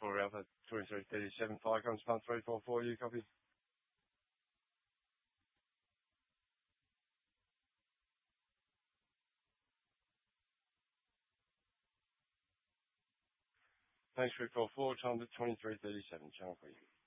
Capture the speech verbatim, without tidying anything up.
for Alpha twenty-three thirty-seven, fire comes pump three four four, you copy? Thanks, three four four, timed at twenty-three thirty-seven, channel for you.